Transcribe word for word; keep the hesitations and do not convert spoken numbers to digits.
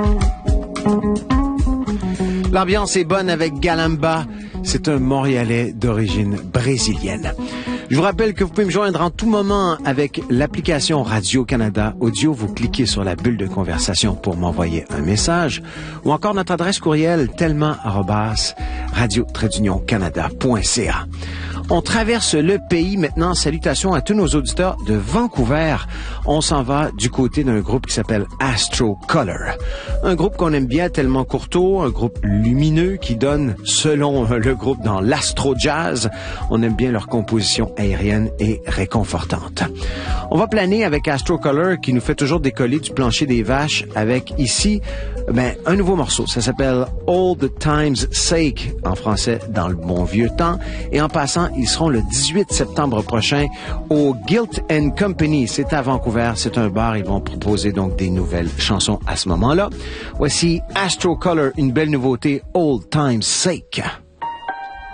L'ambiance est bonne avec Galamba. C'est un Montréalais d'origine brésilienne. Je vous rappelle que vous pouvez me joindre en tout moment avec l'application Radio-Canada Audio. Vous cliquez sur la bulle de conversation pour m'envoyer un message ou encore notre adresse courriel tellement arobase radio tiret union canada point c a. On traverse le pays maintenant. Salutations à tous nos auditeurs de Vancouver. On s'en va du côté d'un groupe qui s'appelle Astro Color. Un groupe qu'on aime bien, tellement courtois, un groupe lumineux qui donne, selon le groupe, dans l'astro jazz. On aime bien leur composition aérienne et réconfortante. On va planer avec Astro Color qui nous fait toujours décoller du plancher des vaches avec ici, ben, un nouveau morceau. Ça s'appelle All the Time's Sake, en français, dans le bon vieux temps. Et en passant, ils seront le dix-huit septembre prochain au Guilt and Company. C'est à Vancouver, c'est un bar. Ils vont proposer donc des nouvelles chansons à ce moment-là. Voici Astro Color, une belle nouveauté, Old Time's Sake.